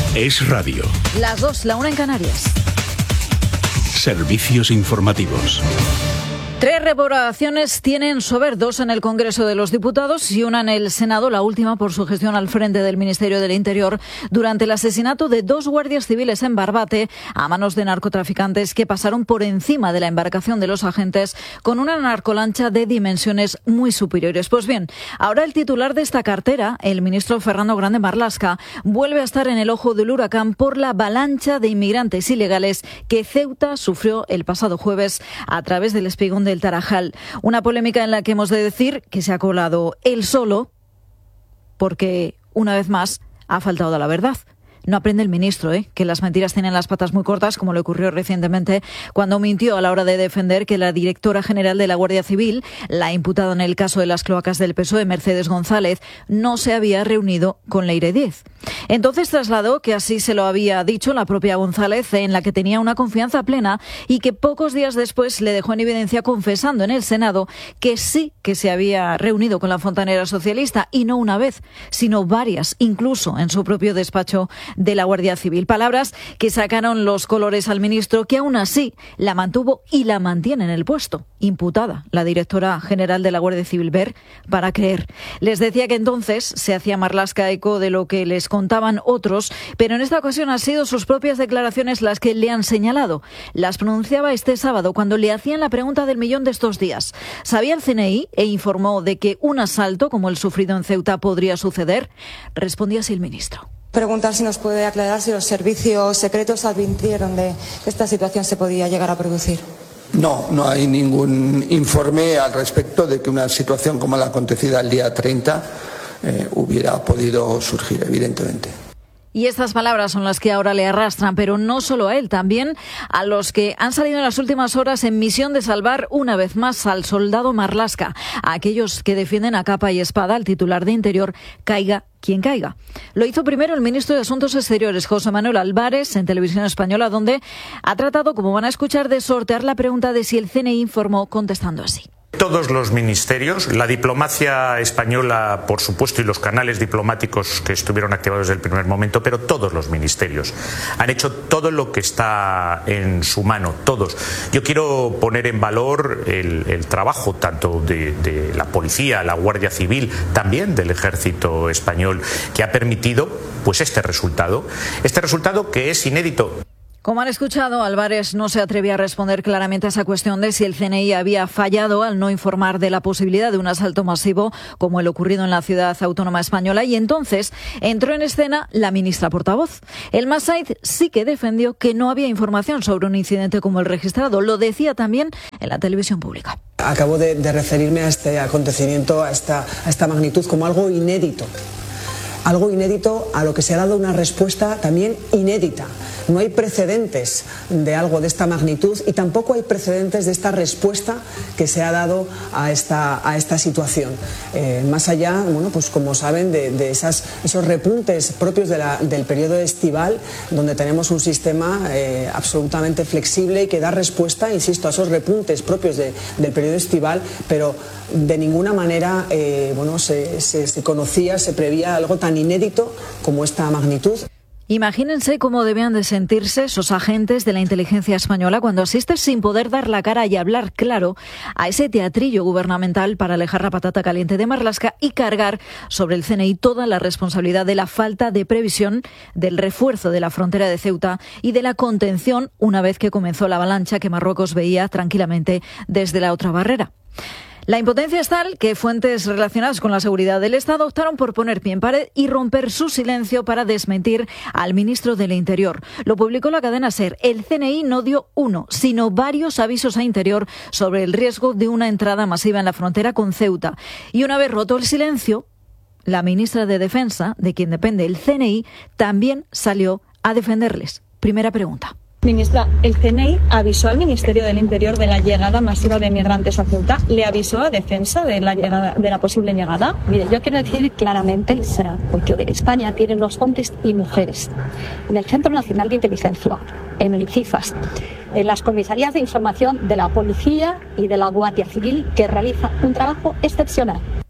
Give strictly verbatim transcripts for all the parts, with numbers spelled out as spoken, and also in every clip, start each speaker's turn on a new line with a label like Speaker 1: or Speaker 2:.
Speaker 1: Es Radio.
Speaker 2: Las dos, la una en Canarias.
Speaker 1: Servicios informativos.
Speaker 2: Tres reprobaciones tienen su haber, dos en el Congreso de los Diputados y una en el Senado, la última por su gestión al frente del Ministerio del Interior durante el asesinato de dos guardias civiles en Barbate a manos de narcotraficantes que pasaron por encima de la embarcación de los agentes con una narcolancha de dimensiones muy superiores. Pues bien, ahora el titular de esta cartera, el ministro Fernando Grande Marlaska, vuelve a estar en el ojo del huracán por la avalancha de inmigrantes ilegales que Ceuta sufrió el pasado jueves a través del espigón de del Tarajal. Una polémica en la que hemos de decir que se ha colado él solo porque, una vez más, ha faltado a la verdad. No aprende el ministro, ¿eh? que las mentiras tienen las patas muy cortas, como le ocurrió recientemente cuando mintió a la hora de defender que la directora general de la Guardia Civil, la imputada en el caso de las cloacas del P S O E, Mercedes González, no se había reunido con Leire Díez. Entonces trasladó que así se lo había dicho la propia González, en la que tenía una confianza plena y que pocos días después le dejó en evidencia confesando en el Senado que sí que se había reunido con la fontanera socialista, y no una vez, sino varias, incluso en su propio despacho de la Guardia Civil. Palabras que sacaron los colores al ministro, que aún así la mantuvo y la mantiene en el puesto, imputada la directora general de la Guardia Civil, ver para creer. Les decía que entonces se hacía Marlaska eco de lo que les contaban otros, pero en esta ocasión han sido sus propias declaraciones las que le han señalado. Las pronunciaba este sábado cuando le hacían la pregunta del millón de estos días. ¿Sabía el C N I e informó de que un asalto como el sufrido en Ceuta podría suceder? Respondía así el ministro.
Speaker 3: Preguntar si nos puede aclarar si los servicios secretos advirtieron de que esta situación se podía llegar a producir.
Speaker 4: No, no hay ningún informe al respecto de que una situación como la acontecida el día treinta eh, hubiera podido surgir, evidentemente.
Speaker 2: Y estas palabras son las que ahora le arrastran, pero no solo a él, también a los que han salido en las últimas horas en misión de salvar una vez más al soldado Marlaska, a aquellos que defienden a capa y espada al titular de Interior, caiga quien caiga. Lo hizo primero el ministro de Asuntos Exteriores, José Manuel Álvarez, en Televisión Española, donde ha tratado, como van a escuchar, de sortear la pregunta de si el C N I informó, contestando así.
Speaker 5: Todos los ministerios, la diplomacia española, por supuesto, y los canales diplomáticos que estuvieron activados desde el primer momento, pero todos los ministerios han hecho todo lo que está en su mano, todos. Yo quiero poner en valor el, el trabajo tanto de, de la policía, la Guardia Civil, también del Ejército español, que ha permitido pues este resultado, este resultado que es inédito.
Speaker 2: Como han escuchado, Álvarez no se atrevía a responder claramente a esa cuestión de si el C N I había fallado al no informar de la posibilidad de un asalto masivo como el ocurrido en la ciudad autónoma española, y entonces entró en escena la ministra portavoz. El Masaid sí que defendió que no había información sobre un incidente como el registrado. Lo decía también en la televisión pública.
Speaker 6: Acabo de, de referirme a este acontecimiento, a esta, a esta magnitud, como algo inédito. Algo inédito a lo que se ha dado una respuesta también inédita. No hay precedentes de algo de esta magnitud y tampoco hay precedentes de esta respuesta que se ha dado a esta, a esta situación. Eh, más allá, bueno, pues como saben, de, de esas, esos repuntes propios de la, del periodo estival, donde tenemos un sistema eh, absolutamente flexible y que da respuesta, insisto, a esos repuntes propios de, del periodo estival, pero de ninguna manera eh, bueno, se, se, se conocía, se prevía algo tan inédito como esta magnitud.
Speaker 2: Imagínense cómo debían de sentirse esos agentes de la inteligencia española cuando asisten sin poder dar la cara y hablar claro a ese teatrillo gubernamental para alejar la patata caliente de Marlaska y cargar sobre el C N I toda la responsabilidad de la falta de previsión, del refuerzo de la frontera de Ceuta y de la contención una vez que comenzó la avalancha que Marruecos veía tranquilamente desde la otra barrera. La impotencia es tal que fuentes relacionadas con la seguridad del Estado optaron por poner pie en pared y romper su silencio para desmentir al ministro del Interior. Lo publicó la cadena SER. El C N I no dio uno, sino varios avisos a Interior sobre el riesgo de una entrada masiva en la frontera con Ceuta. Y una vez roto el silencio, la ministra de Defensa, de quien depende el C N I, también salió a defenderles. Primera pregunta.
Speaker 7: Ministra, el C N I avisó al Ministerio del Interior de la llegada masiva de migrantes a Ceuta. ¿Le avisó a Defensa de la llegada, de la posible llegada?
Speaker 8: Mire, yo quiero decir claramente, porque España tiene los hombres y mujeres en el Centro Nacional de Inteligencia, en el CIFAS, en las comisarías de información de la Policía y de la Guardia Civil, que realiza un trabajo excepcional.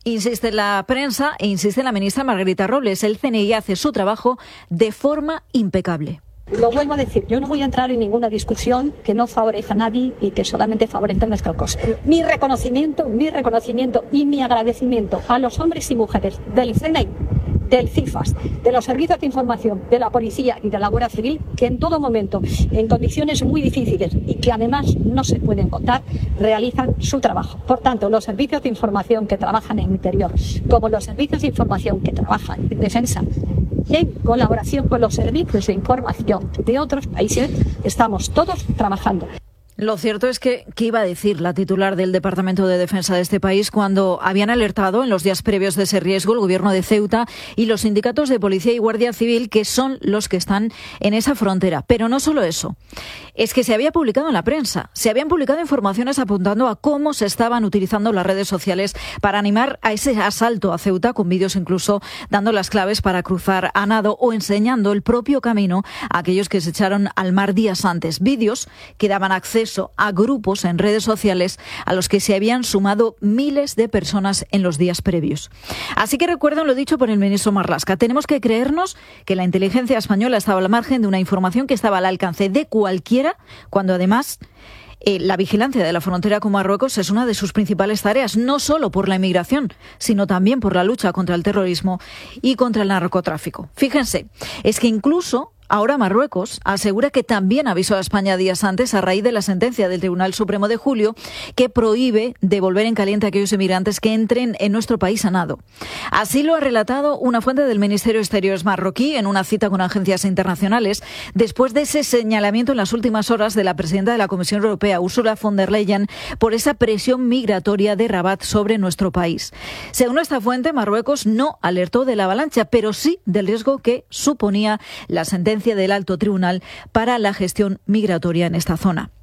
Speaker 2: Insiste la prensa e insiste la ministra Margarita Robles. El C N I hace su trabajo de forma impecable.
Speaker 8: Lo vuelvo a decir, yo no voy a entrar en ninguna discusión que no favorezca a nadie y que solamente favorezca nuestra cosa. Mi reconocimiento, mi reconocimiento y mi agradecimiento a los hombres y mujeres del C N I, del CIFAS, de los servicios de información, de la policía y de la Guardia Civil, que en todo momento, en condiciones muy difíciles y que además no se pueden contar, realizan su trabajo. Por tanto, los servicios de información que trabajan en interior, como los servicios de información que trabajan en defensa, en colaboración con los servicios de información de otros países, estamos todos trabajando.
Speaker 2: Lo cierto es que, ¿qué iba a decir la titular del Departamento de Defensa de este país cuando habían alertado en los días previos de ese riesgo el gobierno de Ceuta y los sindicatos de policía y guardia civil, que son los que están en esa frontera? Pero no solo eso, es que se había publicado en la prensa, se habían publicado informaciones apuntando a cómo se estaban utilizando las redes sociales para animar a ese asalto a Ceuta, con vídeos incluso dando las claves para cruzar a nado o enseñando el propio camino a aquellos que se echaron al mar días antes. Vídeos que daban acceso a grupos en redes sociales a los que se habían sumado miles de personas en los días previos. Así que recuerden lo dicho por el ministro Marlaska. Tenemos que creernos que la inteligencia española estaba al margen de una información que estaba al alcance de cualquiera, cuando además eh, la vigilancia de la frontera con Marruecos es una de sus principales tareas, no solo por la inmigración, sino también por la lucha contra el terrorismo y contra el narcotráfico. Fíjense, es que incluso ahora Marruecos asegura que también avisó a España días antes a raíz de la sentencia del Tribunal Supremo de julio que prohíbe devolver en caliente a aquellos inmigrantes que entren en nuestro país a nado. Así lo ha relatado una fuente del Ministerio de Exteriores marroquí en una cita con agencias internacionales después de ese señalamiento en las últimas horas de la presidenta de la Comisión Europea, Ursula von der Leyen, por esa presión migratoria de Rabat sobre nuestro país. Según esta fuente, Marruecos no alertó de la avalancha, pero sí del riesgo que suponía la sentencia del Alto Tribunal para la gestión migratoria en esta zona.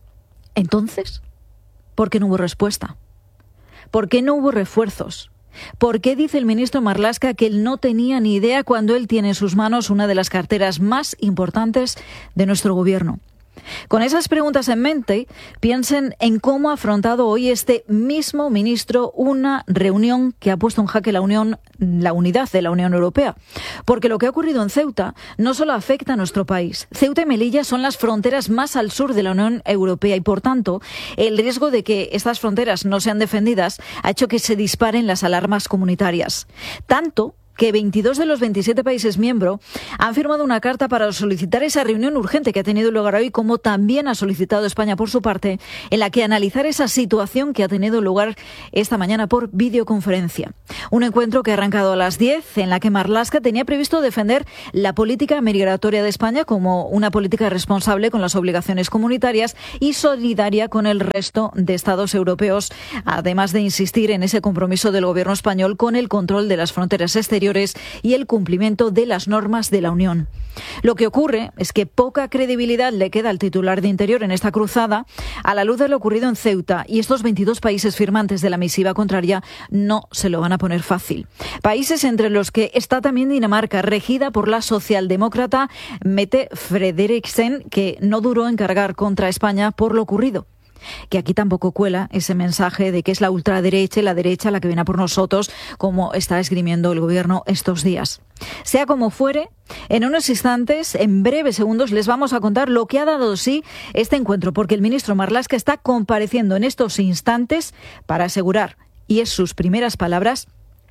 Speaker 2: Entonces, ¿por qué no hubo respuesta? ¿Por qué no hubo refuerzos? ¿Por qué dice el ministro Marlaska que él no tenía ni idea cuando él tiene en sus manos una de las carteras más importantes de nuestro gobierno? Con esas preguntas en mente, piensen en cómo ha afrontado hoy este mismo ministro una reunión que ha puesto en jaque la unión, la unidad de la Unión Europea. Porque lo que ha ocurrido en Ceuta no solo afecta a nuestro país. Ceuta y Melilla son las fronteras más al sur de la Unión Europea y, por tanto, el riesgo de que estas fronteras no sean defendidas ha hecho que se disparen las alarmas comunitarias. Tanto que veintidós de los veintisiete países miembros han firmado una carta para solicitar esa reunión urgente que ha tenido lugar hoy, como también ha solicitado España por su parte, en la que analizar esa situación que ha tenido lugar esta mañana por videoconferencia. Un encuentro que ha arrancado a las diez, en la que Marlaska tenía previsto defender la política migratoria de España como una política responsable con las obligaciones comunitarias y solidaria con el resto de Estados europeos, además de insistir en ese compromiso del gobierno español con el control de las fronteras exteriores y el cumplimiento de las normas de la Unión. Lo que ocurre es que poca credibilidad le queda al titular de Interior en esta cruzada a la luz de lo ocurrido en Ceuta, y estos veintidós países firmantes de la misiva contraria no se lo van a poner fácil. Países entre los que está también Dinamarca, regida por la socialdemócrata Mette Frederiksen, que no duró en cargar contra España por lo ocurrido. Que aquí tampoco cuela ese mensaje de que es la ultraderecha y la derecha la que viene a por nosotros, como está esgrimiendo el gobierno estos días. Sea como fuere, en unos instantes, en breves segundos, les vamos a contar lo que ha dado sí este encuentro, porque el ministro Marlaska está compareciendo en estos instantes para asegurar, y es sus primeras palabras,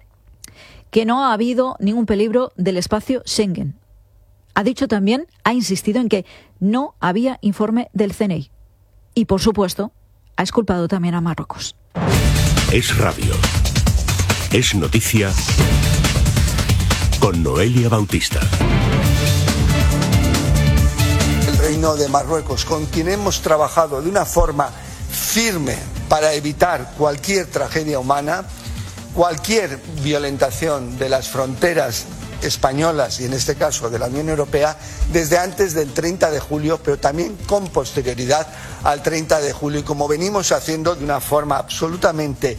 Speaker 2: que no ha habido ningún peligro del espacio Schengen. Ha dicho también, ha insistido en que no había informe del C N I. Y, por supuesto, ha exculpado también a Marruecos.
Speaker 1: Es radio. Es noticia con Noelia Bautista.
Speaker 4: El Reino de Marruecos, con quien hemos trabajado de una forma firme para evitar cualquier tragedia humana, cualquier violentación de las fronteras españolas y en este caso de la Unión Europea desde antes del treinta de julio, pero también con posterioridad al treinta de julio, y como venimos haciendo de una forma absolutamente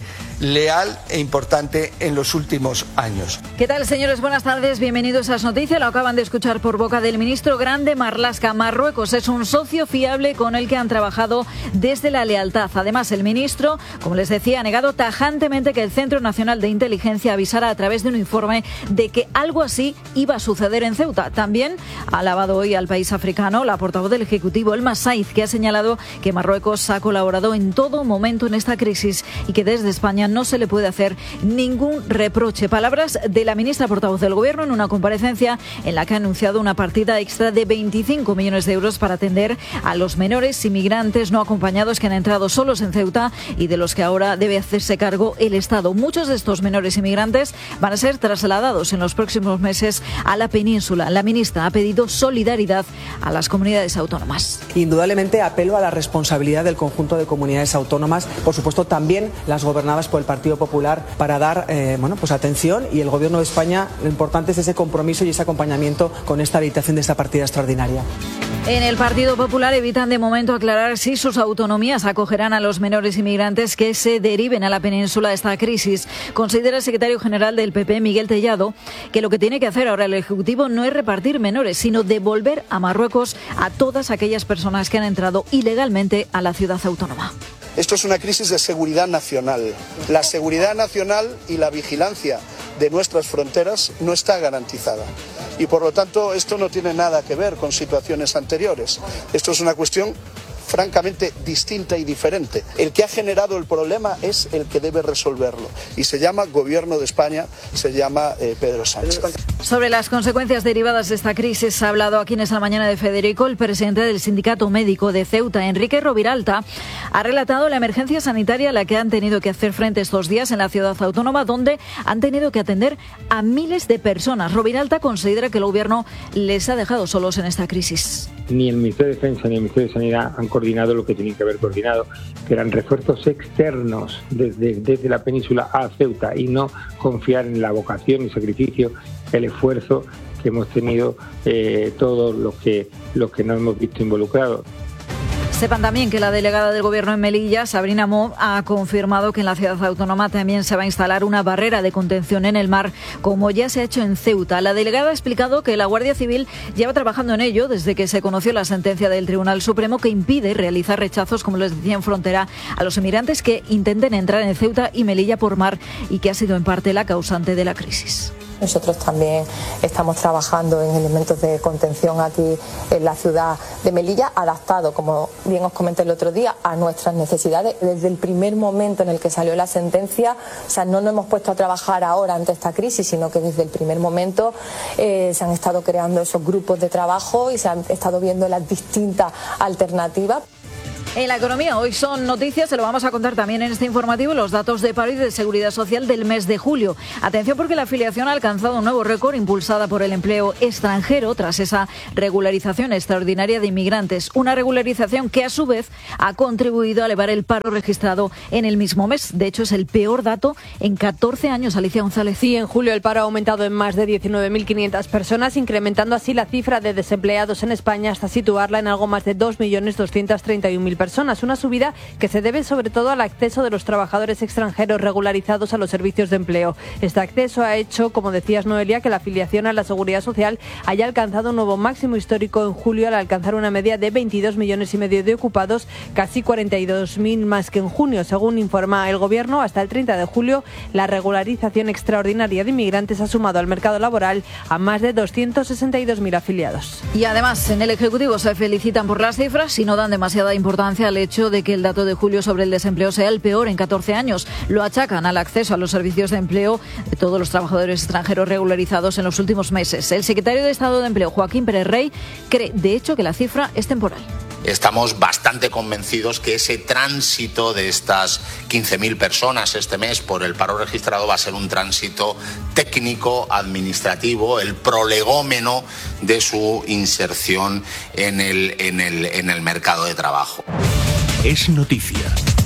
Speaker 4: leal e importante en los últimos años.
Speaker 2: ¿Qué tal, señores? Buenas tardes, bienvenidos a Esas Noticias. Lo acaban de escuchar por boca del ministro Grande Marlaska. Marruecos es un socio fiable con el que han trabajado desde la lealtad. Además, el ministro, como les decía, ha negado tajantemente que el Centro Nacional de Inteligencia avisara a través de un informe de que algo así iba a suceder en Ceuta. También ha alabado hoy al país africano la portavoz del Ejecutivo, Elma Saiz, que ha señalado que Marruecos ha colaborado en todo momento en esta crisis y que desde España no se le puede hacer ningún reproche. Palabras de la ministra portavoz del Gobierno en una comparecencia en la que ha anunciado una partida extra de veinticinco millones de euros para atender a los menores inmigrantes no acompañados que han entrado solos en Ceuta y de los que ahora debe hacerse cargo el Estado. Muchos de estos menores inmigrantes van a ser trasladados en los próximos meses a la península. La ministra ha pedido solidaridad a las comunidades autónomas.
Speaker 6: Indudablemente apelo a la responsabilidad del conjunto de comunidades autónomas, por supuesto también las gobernadas por el Partido Popular, para dar eh, bueno, pues atención, y el Gobierno de España, lo importante es ese compromiso y ese acompañamiento con esta habilitación de esta partida extraordinaria.
Speaker 2: En el Partido Popular evitan de momento aclarar si sus autonomías acogerán a los menores inmigrantes que se deriven a la península de esta crisis. Considera el secretario general del P P, Miguel Tellado, que lo que tiene que hacer ahora el Ejecutivo no es repartir menores, sino devolver a Marruecos a todas aquellas personas que han entrado ilegalmente a la ciudad autónoma.
Speaker 9: Esto es una crisis de seguridad nacional. La seguridad nacional y la vigilancia de nuestras fronteras no está garantizada. Y por lo tanto esto no tiene nada que ver con situaciones anteriores. Esto es una cuestión francamente distinta y diferente. El que ha generado el problema es el que debe resolverlo. Y se llama Gobierno de España, se llama eh, Pedro Sánchez.
Speaker 2: Sobre las consecuencias derivadas de esta crisis ha hablado aquí en esta mañana de Federico, el presidente del Sindicato Médico de Ceuta, Enrique Roviralta, ha relatado la emergencia sanitaria a la que han tenido que hacer frente estos días en la ciudad autónoma, donde han tenido que atender a miles de personas. Roviralta considera que el Gobierno les ha dejado solos en esta crisis.
Speaker 10: Ni el Ministerio de Defensa ni el Ministerio de Sanidad han coordinado lo que tenían que haber coordinado, que eran refuerzos externos desde, desde la península a Ceuta, y no confiar en la vocación y sacrificio, el esfuerzo que hemos tenido eh, todos los que, los que nos hemos visto involucrados.
Speaker 2: Sepan también que la delegada del Gobierno en Melilla, Sabrina Mo, ha confirmado que en la ciudad autónoma también se va a instalar una barrera de contención en el mar, como ya se ha hecho en Ceuta. La delegada ha explicado que la Guardia Civil lleva trabajando en ello desde que se conoció la sentencia del Tribunal Supremo que impide realizar rechazos, como les decía, en frontera a los inmigrantes que intenten entrar en Ceuta y Melilla por mar, y que ha sido en parte la causante de la crisis.
Speaker 3: Nosotros también estamos trabajando en elementos de contención aquí en la ciudad de Melilla, adaptado, como bien os comenté el otro día, a nuestras necesidades. Desde el primer momento en el que salió la sentencia, o sea, no nos hemos puesto a trabajar ahora ante esta crisis, sino que desde el primer momento eh, se han estado creando esos grupos de trabajo y se han estado viendo las distintas alternativas.
Speaker 2: En la economía, hoy son noticias, se lo vamos a contar también en este informativo, los datos de paro y de seguridad social del mes de julio. Atención, porque la afiliación ha alcanzado un nuevo récord impulsada por el empleo extranjero tras esa regularización extraordinaria de inmigrantes. Una regularización que a su vez ha contribuido a elevar el paro registrado en el mismo mes. De hecho, es el peor dato en catorce años, Alicia González.
Speaker 11: Sí, en julio el paro ha aumentado en más de diecinueve mil quinientas personas, incrementando así la cifra de desempleados en España hasta situarla en algo más de dos millones doscientos treinta y un mil personas, una subida que se debe sobre todo al acceso de los trabajadores extranjeros regularizados a los servicios de empleo. Este acceso ha hecho, como decías, Noelia, que la afiliación a la Seguridad Social haya alcanzado un nuevo máximo histórico en julio al alcanzar una media de veintidós millones y medio de ocupados, casi cuarenta y dos mil más que en junio. Según informa el Gobierno, hasta el treinta de julio la regularización extraordinaria de inmigrantes ha sumado al mercado laboral a más de doscientos sesenta y dos mil afiliados.
Speaker 2: Y además, en el Ejecutivo se felicitan por las cifras y no dan demasiada importancia al hecho de que el dato de julio sobre el desempleo sea el peor en catorce años. Lo achacan al acceso a los servicios de empleo de todos los trabajadores extranjeros regularizados en los últimos meses. El secretario de Estado de Empleo, Joaquín Pérez Rey, cree, de hecho, que la cifra es temporal.
Speaker 12: Estamos bastante convencidos que ese tránsito de estas quince mil personas este mes por el paro registrado va a ser un tránsito técnico, administrativo, el prolegómeno de su inserción en el, en el, en el mercado de trabajo.
Speaker 1: Es noticia.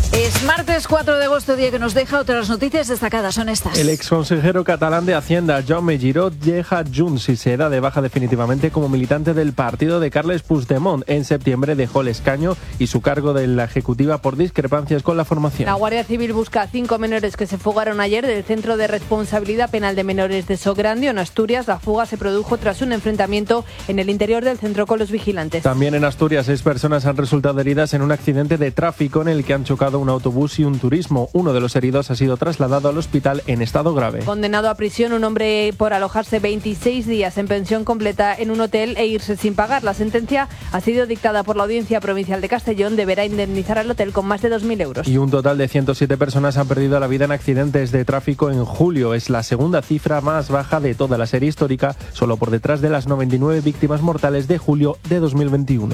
Speaker 2: Es martes cuatro de agosto, día que nos deja otras noticias destacadas. Son estas.
Speaker 13: El exconsejero catalán de Hacienda, Jaume Giró, deja Junts y se da de baja definitivamente como militante del partido de Carles Puigdemont. En septiembre dejó el escaño y su cargo de la ejecutiva por discrepancias con la formación.
Speaker 11: La Guardia Civil busca a cinco menores que se fugaron ayer del Centro de Responsabilidad Penal de Menores de Sogrande, en Asturias. La fuga se produjo tras un enfrentamiento en el interior del centro con los vigilantes.
Speaker 13: También en Asturias, seis personas han resultado heridas en un accidente de tráfico en el que han chocado un autobús y un turismo. Uno de los heridos ha sido trasladado al hospital en estado grave.
Speaker 11: Condenado a prisión un hombre por alojarse veintiséis días en pensión completa en un hotel e irse sin pagar. La sentencia ha sido dictada por la Audiencia Provincial de Castellón. Deberá indemnizar al hotel con más de dos mil euros.
Speaker 13: Y un total de ciento siete personas han perdido la vida en accidentes de tráfico en julio. Es la segunda cifra más baja de toda la serie histórica, solo por detrás de las noventa y nueve víctimas mortales de julio de dos mil veintiuno.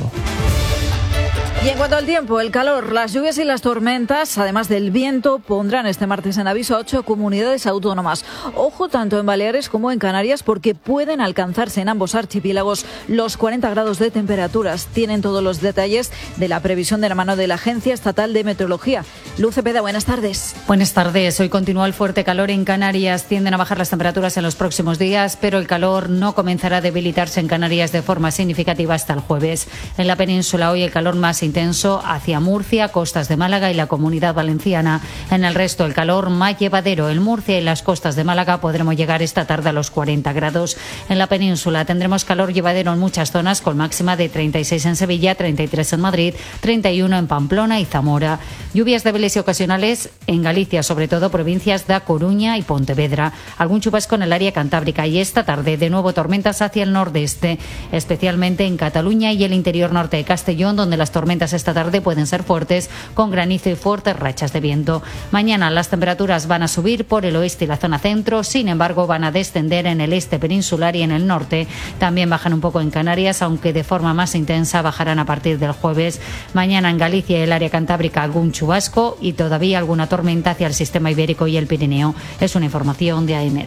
Speaker 2: Y en cuanto al tiempo, el calor, las lluvias y las tormentas, además del viento, pondrán este martes en aviso a ocho comunidades autónomas. Ojo tanto en Baleares como en Canarias, porque pueden alcanzarse en ambos archipiélagos los cuarenta grados de temperaturas. Tienen todos los detalles de la previsión de la mano de la Agencia Estatal de Meteorología. Luz Cepeda, buenas tardes.
Speaker 14: Buenas tardes. Hoy continúa el fuerte calor en Canarias. Tienden a bajar las temperaturas en los próximos días, pero el calor no comenzará a debilitarse en Canarias de forma significativa hasta el jueves. En la península hoy el calor más intenso intenso hacia Murcia, costas de Málaga y la Comunidad Valenciana. En el resto el calor más llevadero. En Murcia y las costas de Málaga podremos llegar esta tarde a los cuarenta grados. En la península tendremos calor llevadero en muchas zonas, con máxima de treinta y seis en Sevilla, treinta y tres en Madrid, treinta y uno en Pamplona y Zamora. Lluvias débiles y ocasionales en Galicia, sobre todo provincias de A Coruña y Pontevedra. Algún chubasco en el área cantábrica y esta tarde de nuevo tormentas hacia el nordeste, especialmente en Cataluña y el interior norte de Castellón, donde las tormentas esta tarde pueden ser fuertes, con granizo y fuertes rachas de viento. Mañana las temperaturas van a subir por el oeste y la zona centro, sin embargo van a descender en el este peninsular y en el norte. También bajan un poco en Canarias, aunque de forma más intensa bajarán a partir del jueves. Mañana en Galicia y el área cantábrica algún chubasco y todavía alguna tormenta hacia el sistema ibérico y el Pirineo. Es una información de AEMET.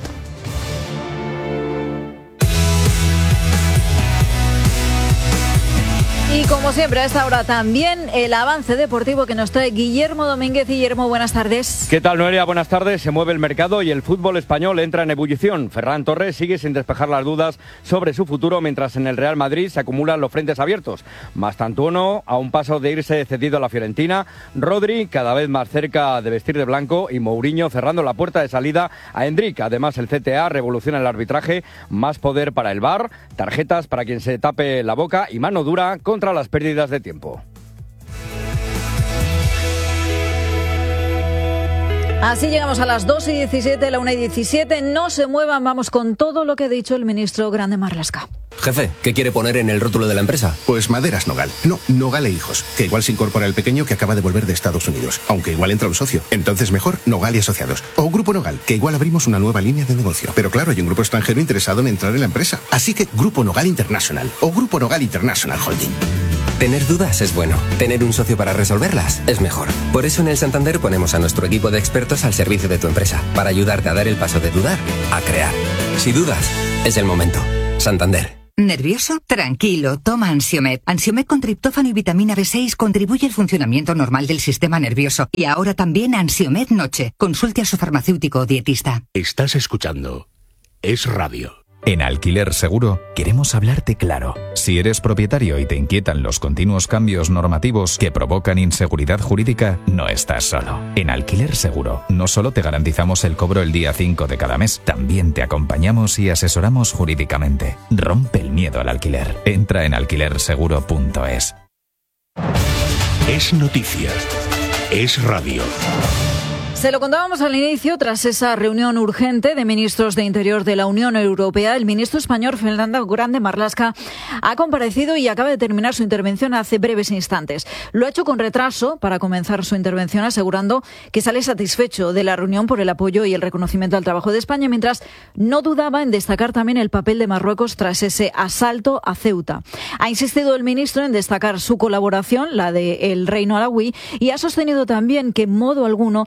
Speaker 2: Y como siempre a esta hora también el avance deportivo que nos trae Guillermo Domínguez. Guillermo, buenas tardes.
Speaker 15: ¿Qué tal, Noelia? Buenas tardes. Se mueve el mercado y el fútbol español entra en ebullición. Ferran Torres sigue sin despejar las dudas sobre su futuro, mientras en el Real Madrid se acumulan los frentes abiertos. Mastantuono a un paso de irse cedido a la Fiorentina, Rodri cada vez más cerca de vestir de blanco y Mourinho cerrando la puerta de salida a Endrick. Además el C T A revoluciona el arbitraje, más poder para el V A R, tarjetas para quien se tape la boca y mano dura contra las pérdidas de tiempo.
Speaker 2: Así llegamos a las dos y diecisiete, la una y diecisiete. No se muevan, vamos con todo lo que ha dicho el ministro Grande Marlaska.
Speaker 16: Jefe, ¿qué quiere poner en el rótulo de la empresa?
Speaker 17: Pues Maderas Nogal. No, Nogal e Hijos. Que igual se incorpora el pequeño que acaba de volver de Estados Unidos. Aunque igual entra un socio. Entonces mejor Nogal y Asociados. O Grupo Nogal, que igual abrimos una nueva línea de negocio. Pero claro, hay un grupo extranjero interesado en entrar en la empresa. Así que Grupo Nogal International. O Grupo Nogal International Holding.
Speaker 16: Tener dudas es bueno. Tener un socio para resolverlas es mejor. Por eso en el Santander ponemos a nuestro equipo de expertos al servicio de tu empresa. Para ayudarte a dar el paso de dudar a crear. Si dudas, es el momento. Santander.
Speaker 18: ¿Nervioso? Tranquilo, toma Ansiomed. Ansiomed con triptófano y vitamina B seis contribuye al funcionamiento normal del sistema nervioso. Y ahora también Ansiomed Noche. Consulte a su farmacéutico o dietista.
Speaker 1: Estás escuchando Es Radio.
Speaker 19: En Alquiler Seguro queremos hablarte claro. Si eres propietario y te inquietan los continuos cambios normativos que provocan inseguridad jurídica, no estás solo. En Alquiler Seguro no solo te garantizamos el cobro el día cinco de cada mes, también te acompañamos y asesoramos jurídicamente. Rompe el miedo al alquiler. Entra en alquiler seguro punto es.
Speaker 1: Es noticia. Es radio.
Speaker 2: Se lo contábamos al inicio, tras esa reunión urgente de ministros de Interior de la Unión Europea, el ministro español Fernando Grande Marlaska ha comparecido y acaba de terminar su intervención hace breves instantes. Lo ha hecho con retraso para comenzar su intervención, asegurando que sale satisfecho de la reunión por el apoyo y el reconocimiento al trabajo de España, mientras no dudaba en destacar también el papel de Marruecos tras ese asalto a Ceuta. Ha insistido el ministro en destacar su colaboración, la del Reino Alauí, y ha sostenido también que en modo alguno se ha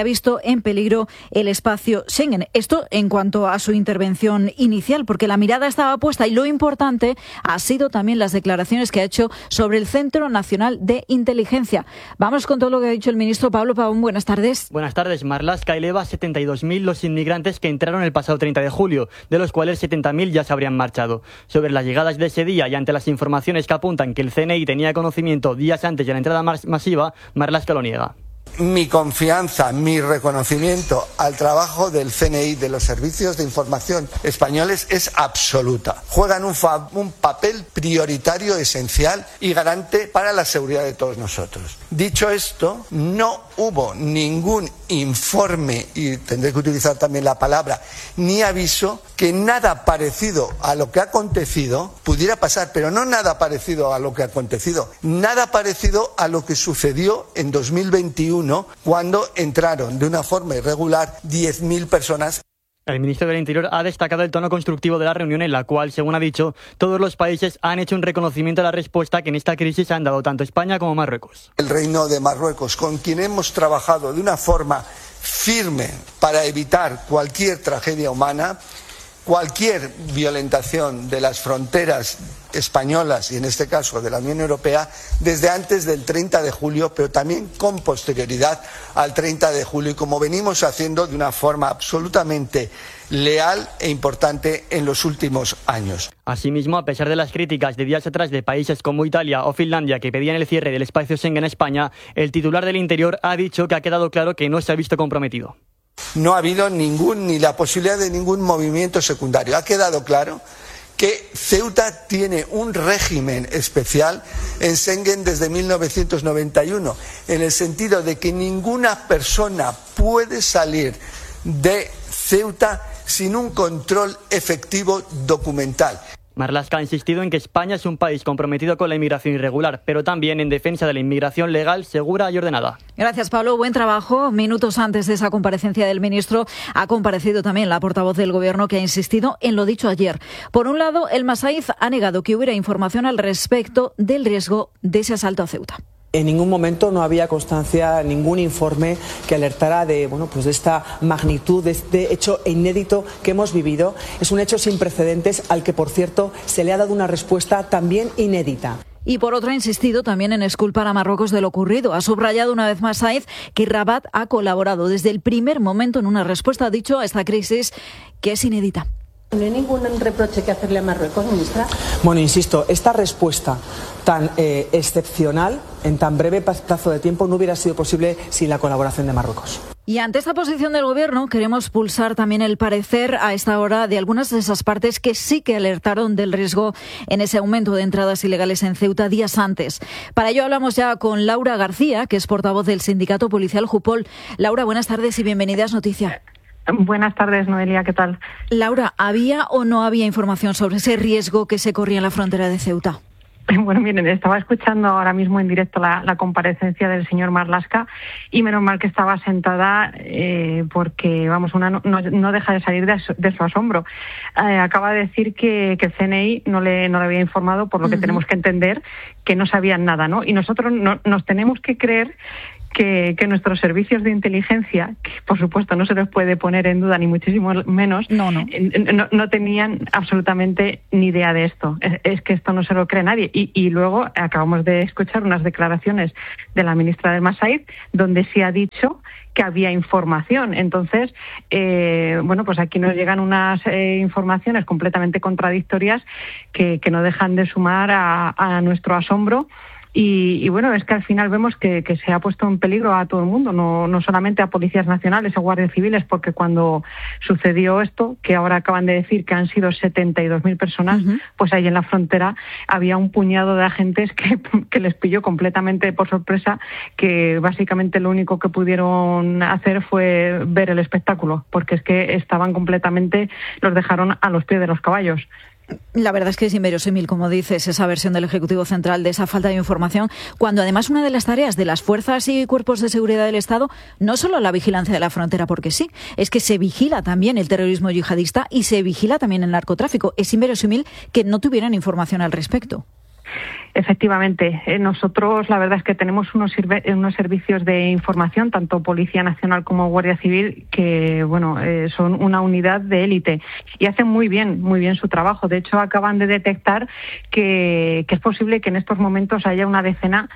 Speaker 2: visto en peligro el espacio Schengen. Esto en cuanto a su intervención inicial, porque la mirada estaba puesta y lo importante ha sido también las declaraciones que ha hecho sobre el Centro Nacional de Inteligencia. Vamos con todo lo que ha dicho el ministro Pablo Pavón. Buenas tardes.
Speaker 20: Buenas tardes. Marlaska eleva a setenta y dos mil los inmigrantes que entraron el pasado treinta de julio, de los cuales setenta mil ya se habrían marchado. Sobre las llegadas de ese día y ante las informaciones que apuntan que el C N I tenía conocimiento días antes de la entrada masiva, Marlaska lo niega.
Speaker 4: Mi confianza, mi reconocimiento al trabajo del C N I, de los servicios de información españoles, es absoluta. Juegan un, fa- un papel prioritario, esencial y garante para la seguridad de todos nosotros. Dicho esto, no hubo ningún informe, y tendré que utilizar también la palabra, ni aviso, que nada parecido a lo que ha acontecido pudiera pasar, pero no nada parecido a lo que ha acontecido, nada parecido a lo que sucedió en dos mil veintiuno, cuando entraron de una forma irregular diez mil personas.
Speaker 20: El ministro del Interior ha destacado el tono constructivo de la reunión en la cual, según ha dicho, todos los países han hecho un reconocimiento a la respuesta que en esta crisis han dado tanto España como Marruecos.
Speaker 4: El Reino de Marruecos, con quien hemos trabajado de una forma firme para evitar cualquier tragedia humana, cualquier violentación de las fronteras españolas y en este caso de la Unión Europea desde antes del treinta de julio, pero también con posterioridad al treinta de julio y como venimos haciendo de una forma absolutamente leal e importante en los últimos años.
Speaker 20: Asimismo, a pesar de las críticas de días atrás de países como Italia o Finlandia que pedían el cierre del espacio Schengen en España, el titular del Interior ha dicho que ha quedado claro que no se ha visto comprometido.
Speaker 4: No ha habido ningún ni la posibilidad de ningún movimiento secundario. Ha quedado claro que Ceuta tiene un régimen especial en Schengen desde mil novecientos noventa y uno, en el sentido de que ninguna persona puede salir de Ceuta sin un control efectivo documental.
Speaker 20: Marlaska ha insistido en que España es un país comprometido con la inmigración irregular, pero también en defensa de la inmigración legal, segura y ordenada.
Speaker 2: Gracias, Pablo. Buen trabajo. Minutos antes de esa comparecencia del ministro, ha comparecido también la portavoz del Gobierno, que ha insistido en lo dicho ayer. Por un lado, el Masaiz ha negado que hubiera información al respecto del riesgo de ese asalto a Ceuta.
Speaker 6: En ningún momento no había constancia, ningún informe que alertara de, bueno, pues de esta magnitud, de este hecho inédito que hemos vivido. Es un hecho sin precedentes al que, por cierto, se le ha dado una respuesta también inédita.
Speaker 2: Y por otro ha insistido también en exculpar a Marruecos de lo ocurrido. Ha subrayado una vez más Said que Rabat ha colaborado desde el primer momento en una respuesta, ha dicho, a esta crisis que es inédita.
Speaker 8: ¿No hay ningún reproche que hacerle a Marruecos, ministra?
Speaker 6: Bueno, insisto, esta respuesta tan eh, excepcional, en tan breve plazo de tiempo, no hubiera sido posible sin la colaboración de Marruecos.
Speaker 2: Y ante esta posición del Gobierno queremos pulsar también el parecer a esta hora de algunas de esas partes que sí que alertaron del riesgo en ese aumento de entradas ilegales en Ceuta días antes. Para ello hablamos ya con Laura García, que es portavoz del sindicato policial Jupol. Laura, buenas tardes y bienvenidas Noticias.
Speaker 21: Buenas tardes, Noelia, ¿qué tal?
Speaker 2: Laura, ¿había o no había información sobre ese riesgo que se corría en la frontera de Ceuta?
Speaker 21: Bueno, miren, estaba escuchando ahora mismo en directo la, la comparecencia del señor Marlaska y menos mal que estaba sentada eh, porque, vamos, una no, no, no deja de salir de su, de su asombro. Eh, acaba de decir que, que el C N I no le, no le había informado, por lo uh-huh. que tenemos que entender que no sabían nada, ¿no? Y nosotros no, nos tenemos que creer Que, que nuestros servicios de inteligencia, que por supuesto no se los puede poner en duda ni muchísimo menos,
Speaker 2: no, no.
Speaker 21: No, no tenían absolutamente ni idea de esto. Es, es que esto no se lo cree nadie. Y, y luego acabamos de escuchar unas declaraciones de la ministra del Masaiz donde sí ha dicho que había información. Entonces, eh, bueno, pues aquí nos llegan unas eh, informaciones completamente contradictorias que, que no dejan de sumar a, a nuestro asombro. Y, y bueno, es que al final vemos que, que se ha puesto en peligro a todo el mundo, no, no solamente a policías nacionales o guardias civiles, porque cuando sucedió esto, que ahora acaban de decir que han sido setenta y dos mil personas, uh-huh. pues ahí en la frontera había un puñado de agentes que, que les pilló completamente por sorpresa, que básicamente lo único que pudieron hacer fue ver el espectáculo, porque es que estaban completamente, los dejaron a los pies de los caballos.
Speaker 2: La verdad es que es inverosímil, como dices, esa versión del Ejecutivo Central de esa falta de información, cuando además una de las tareas de las fuerzas y cuerpos de seguridad del Estado, no solo la vigilancia de la frontera, porque sí, es que se vigila también el terrorismo yihadista y se vigila también el narcotráfico. Es inverosímil que no tuvieran información al respecto.
Speaker 21: Efectivamente, eh, nosotros la verdad es que tenemos unos, sirve, unos servicios de información, tanto Policía Nacional como Guardia Civil, que bueno eh, son una unidad de élite y hacen muy bien, muy bien su trabajo. De hecho, acaban de detectar que, que es posible que en estos momentos haya una decena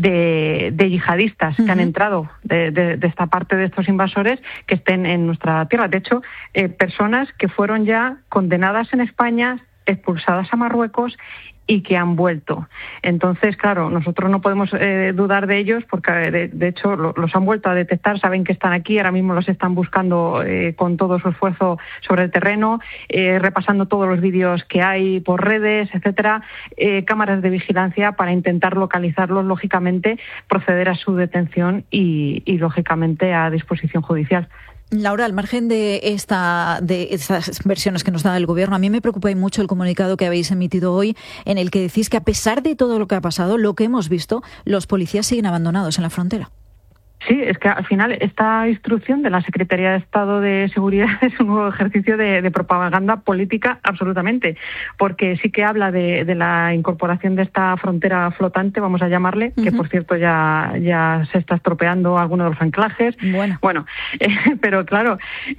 Speaker 21: de, de yihadistas uh-huh. que han entrado de, de, de esta parte de estos invasores que estén en nuestra tierra. De hecho, eh, personas que fueron ya condenadas en España, expulsadas a Marruecos y que han vuelto. Entonces, claro, nosotros no podemos eh, dudar de ellos porque, de, de hecho, lo, los han vuelto a detectar, saben que están aquí, ahora mismo los están buscando eh, con todo su esfuerzo sobre el terreno, eh, repasando todos los vídeos que hay por redes, etcétera, eh, cámaras de vigilancia para intentar localizarlos, lógicamente, proceder a su detención y, y lógicamente, a disposición judicial.
Speaker 2: Laura, al margen de esta de estas versiones que nos da el Gobierno, a mí me preocupa y mucho el comunicado que habéis emitido hoy en el que decís que a pesar de todo lo que ha pasado, lo que hemos visto, los policías siguen abandonados en la frontera.
Speaker 21: Sí, es que al final esta instrucción de la Secretaría de Estado de Seguridad es un nuevo ejercicio de, de propaganda política absolutamente, porque sí que habla de, de la incorporación de esta frontera flotante, vamos a llamarle, uh-huh. que por cierto ya, ya se está estropeando alguno de los anclajes. Bueno, bueno eh, pero claro,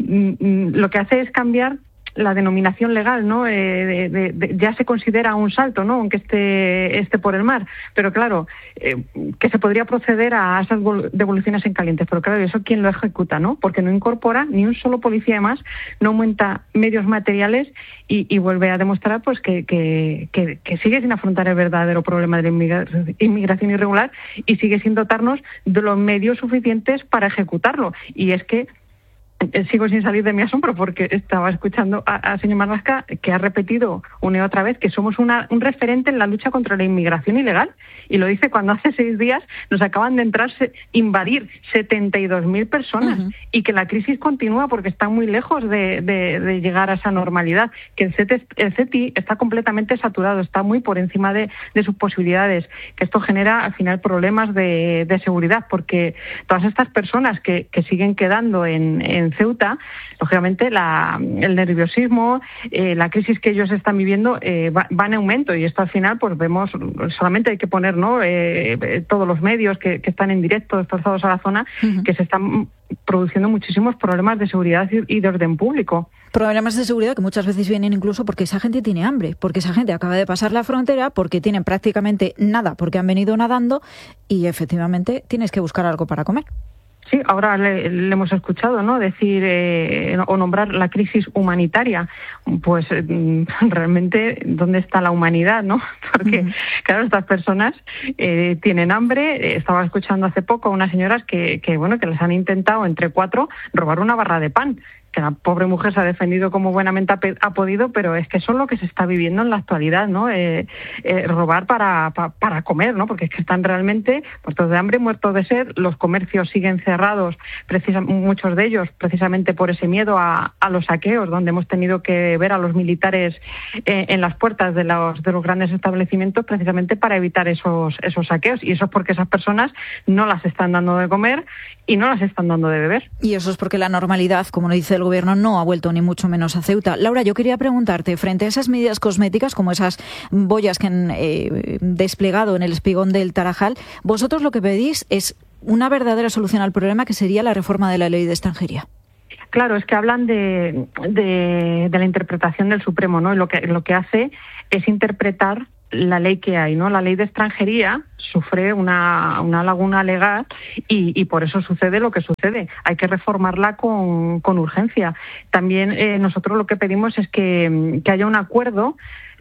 Speaker 21: mm, lo que hace es cambiar la denominación legal, ¿no? Eh, de, de, de, ya se considera un salto, ¿no? Aunque esté, esté por el mar. Pero claro, eh, que se podría proceder a esas devoluciones en caliente. Pero claro, ¿eso quién lo ejecuta, no? Porque no incorpora ni un solo policía más, no aumenta medios materiales y, y vuelve a demostrar pues que, que, que, que sigue sin afrontar el verdadero problema de la inmigra- inmigración irregular y sigue sin dotarnos de los medios suficientes para ejecutarlo. Y es que sigo sin salir de mi asombro porque estaba escuchando al señor Marlaska que ha repetido una y otra vez que somos una, un referente en la lucha contra la inmigración ilegal y lo dice cuando hace seis días nos acaban de entrar, invadir setenta y dos mil personas uh-huh. y que la crisis continúa porque está muy lejos de, de, de llegar a esa normalidad, que el, C T, el C T I está completamente saturado, está muy por encima de, de sus posibilidades, que esto genera al final problemas de, de seguridad porque todas estas personas que, que siguen quedando en, en Ceuta, lógicamente la, el nerviosismo, eh, la crisis que ellos están viviendo eh, va, va en aumento y esto al final pues vemos, solamente hay que poner ¿no? eh, todos los medios que, que están en directo desplazados a la zona, uh-huh. que se están produciendo muchísimos problemas de seguridad y, y de orden público.
Speaker 2: Problemas de seguridad que muchas veces vienen incluso porque esa gente tiene hambre, porque esa gente acaba de pasar la frontera, porque tienen prácticamente nada, porque han venido nadando y efectivamente tienes que buscar algo para comer.
Speaker 21: Sí, ahora le, le hemos escuchado, ¿no? Decir eh, o nombrar la crisis humanitaria. Pues eh, realmente, ¿dónde está la humanidad, no? Porque, uh-huh. claro, estas personas eh, tienen hambre. Estaba escuchando hace poco a unas señoras que, que, bueno, que les han intentado entre cuatro robar una barra de pan. Que la pobre mujer se ha defendido como buenamente ha, pe- ha podido, pero es que eso es lo que se está viviendo en la actualidad, ¿no? Eh, eh, robar para, pa, para comer, ¿no? Porque es que están realmente muertos de hambre, muertos de sed, los comercios siguen cerrados, precisa, muchos de ellos precisamente por ese miedo a, a los saqueos, donde hemos tenido que ver a los militares eh, en las puertas de los, de los grandes establecimientos precisamente para evitar esos, esos saqueos. Y eso es porque esas personas no las están dando de comer y no las están dando de beber.
Speaker 2: Y eso es porque la normalidad, como lo dice el Gobierno, no ha vuelto ni mucho menos a Ceuta. Laura, yo quería preguntarte, frente a esas medidas cosméticas, como esas boyas que han eh, desplegado en el espigón del Tarajal, vosotros lo que pedís es una verdadera solución al problema, que sería la reforma de la ley de extranjería.
Speaker 21: Claro, es que hablan de, de, de la interpretación del Supremo, ¿no? Y lo que, lo que hace es interpretar la ley que hay, ¿no? La ley de extranjería sufre una, una laguna legal y, y por eso sucede lo que sucede. Hay que reformarla con, con urgencia. También eh, nosotros lo que pedimos es que, que haya un acuerdo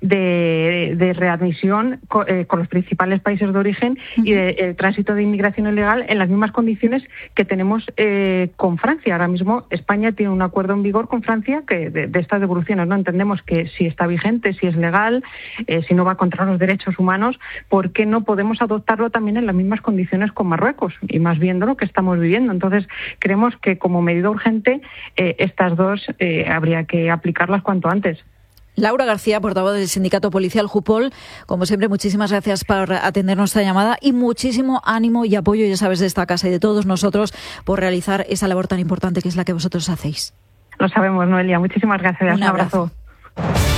Speaker 21: de, de readmisión con, eh, con los principales países de origen uh-huh. y de eh, tránsito de inmigración ilegal en las mismas condiciones que tenemos eh, con Francia. Ahora mismo España tiene un acuerdo en vigor con Francia que de, de estas devoluciones, ¿no? Entendemos que si está vigente, si es legal, eh, si no va contra los derechos humanos, ¿por qué no podemos adoptarlo también en las mismas condiciones con Marruecos? Y más viendo lo que estamos viviendo. Entonces, creemos que como medida urgente eh, estas dos eh, habría que aplicarlas cuanto antes.
Speaker 2: Laura García, portavoz del sindicato policial Jupol, como siempre, muchísimas gracias por atender nuestra llamada y muchísimo ánimo y apoyo, ya sabes, de esta casa y de todos nosotros por realizar esa labor tan importante que es la que vosotros hacéis.
Speaker 21: Lo sabemos, Noelia. Muchísimas gracias.
Speaker 2: Un abrazo. Un abrazo.